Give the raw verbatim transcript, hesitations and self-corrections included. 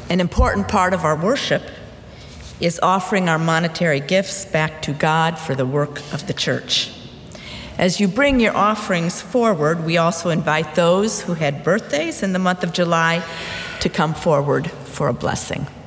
An important part of our worship is offering our monetary gifts back to God for the work of the church. As you bring your offerings forward, we also invite those who had birthdays in the month of July to come forward for a blessing.